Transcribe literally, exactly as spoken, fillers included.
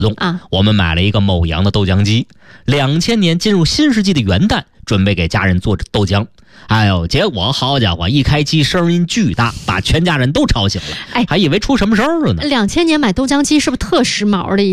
动啊，我们买了一个某阳的豆浆机。两千年进入新世纪的元旦，准备给家人做豆浆。哎呦，结果好家伙，一开机声音巨大，把全家人都吵醒了，哎，还以为出什么事儿了呢。 两千年买豆浆机是不是特时髦的